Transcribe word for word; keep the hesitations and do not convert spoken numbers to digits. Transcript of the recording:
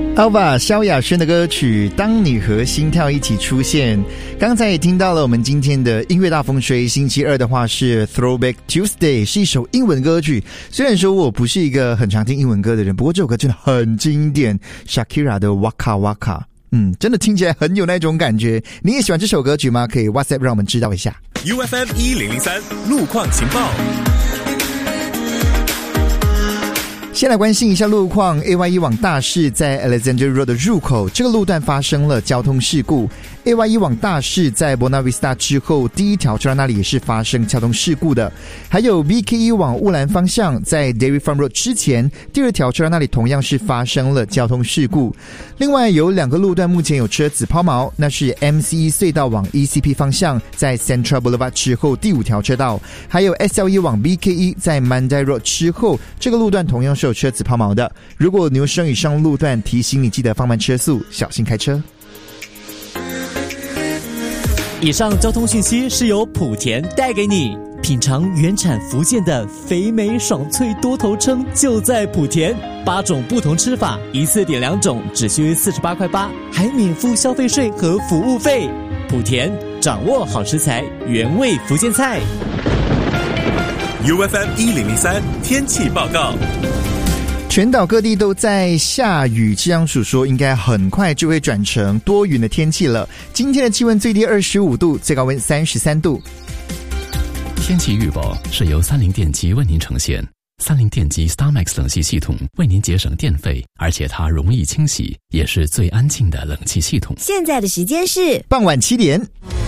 Alva 萧亚轩的歌曲《当你和心跳一起出现》，刚才也听到了我们今天的音乐大风吹。星期二的话是 Throwback Tuesday， 是一首英文歌曲。虽然说我不是一个很常听英文歌的人，不过这首歌真的很经典 Shakira 的 Waka Waka， 嗯，真的听起来很有那种感觉。你也喜欢这首歌曲吗？可以 WhatsApp 让我们知道一下。 U F M 一零零三路况情报。 先来关心一下路况 A Y 一 往大市在 Alexandra Road 的入口，这个路段发生了交通事故。 A Y 一 往大市在 Buona Vista 之后，第一条车道那里也是发生交通事故的。还有 B K 一 往乌兰方向在 Dairy Farm Road 之前，第二条车道那里同样是发生了交通事故。另外有两个路段目前有车子抛锚，那是 M C E 隧道往 E C P 方向在 Central Boulevard 之后第五条车道，还有 S L 一 往 B K 一 在 Mandai Road 之后，这个路段同样是有车子抛锚的。如果你有使用以上路段，提醒你记得放慢车速，小心开车。 以上交通讯息是由莆田带给你。品尝原产福建的肥美爽脆多头称就在莆田，八种不同吃法，一次点两种，只需四十八块八，还免付消费税和服务费。莆田，掌握好食材，原味福建菜。 U F M 一零零三天气报告。 全岛各地都在下雨，气象署说应该很快就会转成多云的天气了。今天的气温最低二十五度，最高温三十三度。 天气预报是由三菱电机为您呈现。三菱电机 StarMax 冷气系统为您节省电费，而且它容易清洗，也是最安静的冷气系统。 现在的时间是傍晚七点。